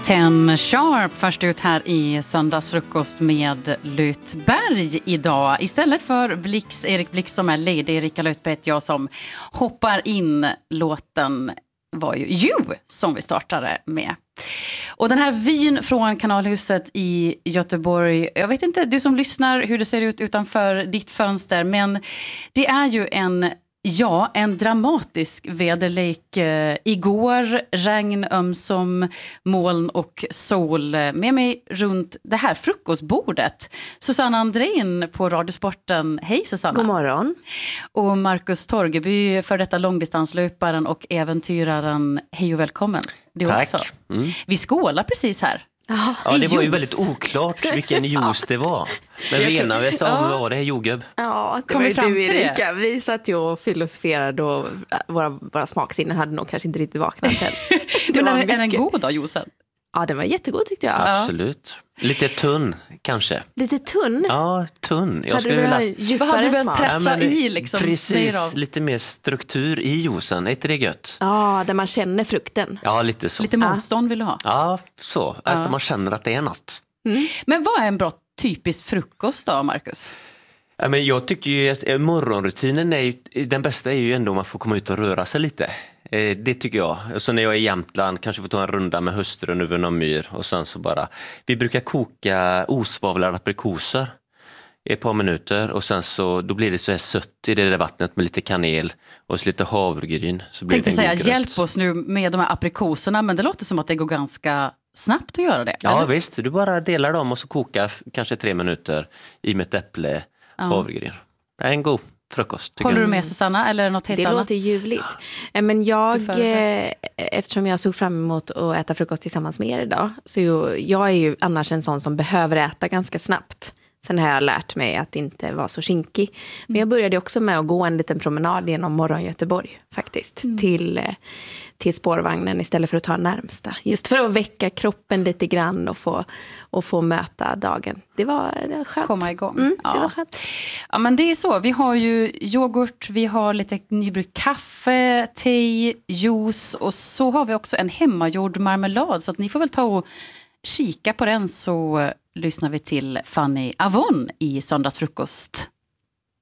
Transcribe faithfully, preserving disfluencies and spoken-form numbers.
Ten Sharp först ut här i söndagsfrukost med Lutberg idag. Istället för Blix, Erik Blix som är ledig, Erika Lutberg jag som hoppar in. Låten var ju You som vi startade med. Och den här vyn från Kanalhuset i Göteborg, jag vet inte du som lyssnar hur det ser ut utanför ditt fönster, men det är ju en Ja, en dramatisk väderlek. Eh, igår regn, ömsom moln och sol. Med mig runt det här frukostbordet. Susanna Andrén på Radiosporten. Hej Susanna. God morgon. Och Marcus Torgeby, för detta långdistanslöparen och äventyraren. Hej och välkommen. Du Tack. också. Mm. Vi skålar precis här. Ja, det var ju väldigt oklart vilken juice det var. Men vi enades om vad var det, jordgubb? Ja, det Kom var vi fram du till Erika. det? Vi satt ju och filosoferade och våra, våra smaksinnen hade nog kanske inte riktigt vaknat än. Men är, är den god då, juicen? Ja, den var jättegod tyckte jag. Absolut. Lite tunn, kanske. Lite tunn? Ja, tunn. Jag hade skulle du vilja... djupare Vad hade du velat smak? pressa Ja, men i liksom? Precis, lite mer struktur i juicen. Är inte det gött? Ja, där man känner frukten. Ja, lite så. Lite motstånd vill du ha? Ja, så. Att man känner att det är något. Mm. Men vad är en bra typisk frukost då, Marcus? Ja, men jag tycker ju att morgonrutinen är ju, den bästa är ju ändå om man får komma ut och röra sig lite. Eh, det tycker jag. Och så när jag är i Jämtland kanske får ta en runda med hustrun över någon myr och sen så bara, vi brukar koka osvavlade aprikoser i ett par minuter och sen så då blir det så här sött i det där vattnet med lite kanel och så lite havregryn. Så blir Tänkte det säga, en god hjälp gröt. oss nu med de här aprikoserna, men det låter som att det går ganska snabbt att göra det. Ja eller? visst, du bara delar dem och så koka f- kanske tre minuter i med ett äpple, Ja. havregryn. Det är en god frukost. tycker Håller jag. du med Susanna, eller är det något helt Det annat? låter ljuvligt. Eh, Men jag, Du föredrar. eh, eftersom jag såg fram emot att äta frukost tillsammans med er idag, så ju, jag är ju annars en sån som behöver äta ganska snabbt. Sen har jag lärt mig att inte vara så kinkig. Men jag började också med att gå en liten promenad genom morgon Göteborg faktiskt. Mm. Till, eh, till spårvagnen istället för att ta närmsta. Just för att väcka kroppen lite grann och få, och få möta dagen. Det var, det var skönt. Komma igång. Mm, ja. det var skönt. Ja, men det är så. Vi har ju yoghurt, vi har lite nybryggt kaffe, te, juice och så har vi också en hemmagjord marmelad. Så att ni får väl ta och kika på den så lyssnar vi till Fanny Avon i söndagsfrukost.